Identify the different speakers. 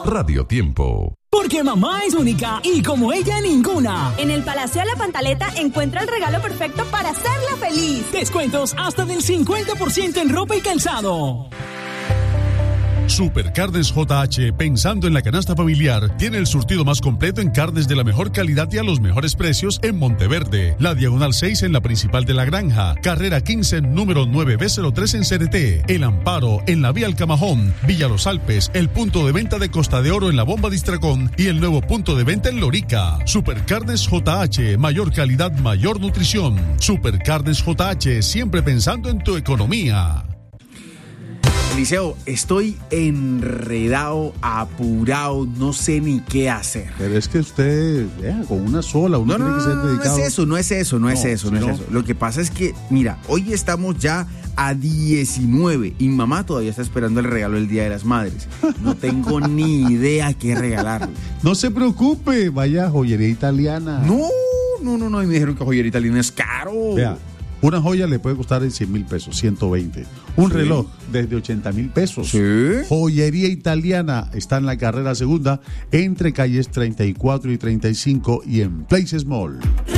Speaker 1: Radio Tiempo.
Speaker 2: Porque mamá es única y como ella ninguna.
Speaker 3: En el Palacio de la Pantaleta encuentra el regalo perfecto para hacerla feliz.
Speaker 2: Descuentos hasta del 50% en ropa y calzado.
Speaker 4: Supercarnes JH, pensando en la canasta familiar, tiene el surtido más completo en carnes de la mejor calidad y a los mejores precios en Monteverde, la Diagonal 6 en la Principal de la Granja, Carrera 15, número 9B03 en CRT, El Amparo en la Vía Alcamajón, Villa Los Alpes, el punto de venta de Costa de Oro en la Bomba Distracón y el nuevo punto de venta en Lorica. Supercarnes JH, mayor calidad, mayor nutrición. Supercarnes JH, siempre pensando en tu economía.
Speaker 5: Eliseo, estoy enredado, apurado, no sé ni qué hacer.
Speaker 6: Pero es que usted, con una sola, uno tiene que ser dedicado.
Speaker 5: No es eso. Lo que pasa es que, mira, hoy estamos ya a 19 y mamá todavía está esperando el regalo del Día de las Madres. No tengo ni idea qué regalarle.
Speaker 6: No se preocupe, vaya a Joyería Italiana.
Speaker 5: No, y me dijeron que Joyería Italiana es caro.
Speaker 6: Vea, una joya le puede costar en 100,000 pesos, 120. Un reloj desde 80,000 pesos.
Speaker 5: ¿Sí?
Speaker 6: Joyería Italiana está en la carrera segunda entre calles 34 y 35 y en Places Mall.